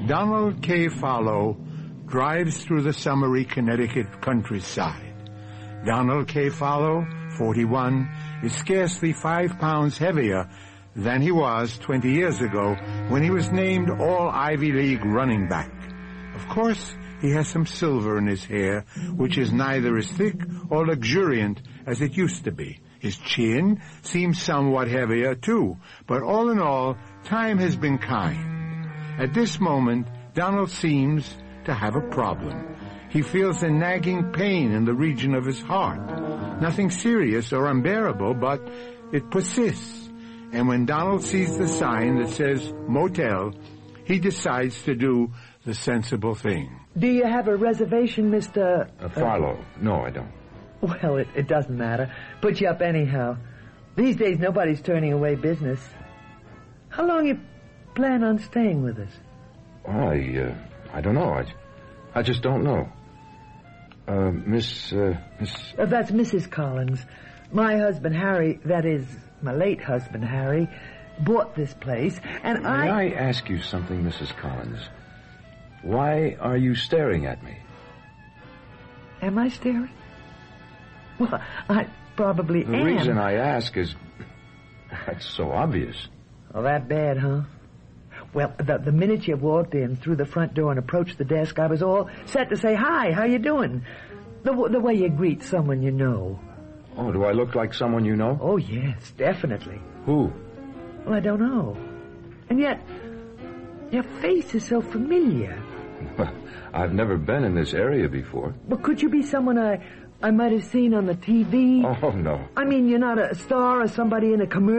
Donald K. Follow drives through the summery Connecticut countryside. Donald K. Follow, 41, is scarcely 5 pounds heavier than he was 20 years ago when he was named All-Ivy League running back. Of course, he has some silver in his hair, which is neither as thick or luxuriant as it used to be. His chin seems somewhat heavier, too, but all in all, time has been kind. At this moment, Donald seems to have a problem. He feels a nagging pain in the region of his heart. Nothing serious or unbearable, but it persists. And when Donald sees the sign that says motel, he decides to do the sensible thing. Do you have a reservation, Mr. Farlow? No, I don't. Well, it doesn't matter. Put you up anyhow. These days, nobody's turning away business. How long you plan on staying with us? I don't know. I just don't know. Miss... That's Mrs. Collins. My husband, Harry, that is, my late husband, Harry, bought this place, and May I ask you something, Mrs. Collins? Why are you staring at me? Am I staring? Well, I probably am. The reason I ask is... That's so obvious. Oh, that bad, huh? Well, the minute you walked in through the front door and approached the desk, I was all set to say, hi, how you doing? The way you greet someone you know. Oh, do I look like someone you know? Oh, yes, definitely. Who? Well, I don't know. And yet, your face is so familiar. Well, I've never been in this area before. Well, could you be someone I might have seen on the TV? Oh, no. I mean, you're not a star or somebody in a commercial.